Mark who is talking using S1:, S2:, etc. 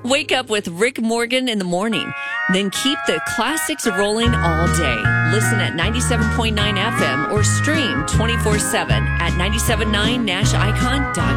S1: Wake up with Rick Morgan in the morning. Then keep the classics rolling all day. Listen at 97.9 FM or stream 24/7 at 979nashicon.com.